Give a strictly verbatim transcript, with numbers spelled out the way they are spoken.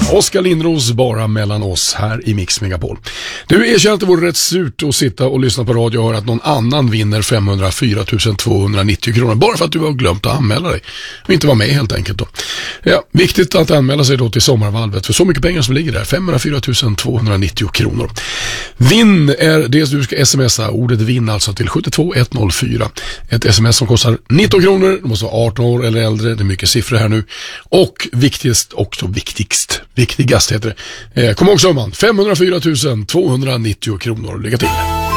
Oskar Lindros bara mellan oss här i Mix Megapol. Du, erkänner att det vore rätt surt att sitta och lyssna på radio och höra att någon annan vinner femhundrafyra tusen tvåhundranittio kronor bara för att du har glömt att anmäla dig och inte vara med helt enkelt då. Ja, viktigt att anmäla sig då till sommarvalvet för så mycket pengar som ligger där, femhundrafyra tusen tvåhundranittio kronor. Vinn är det du ska smsa, ordet vinn alltså till sju två ett noll fyra. Ett sms som kostar nitton kronor, du måste vara arton år eller äldre, det är mycket siffror här nu. Och viktigast, också viktigst, viktigast heter det. Eh, kom ihåg summan, femhundrafyra tusen tvåhundranittio kronor. Lycka till!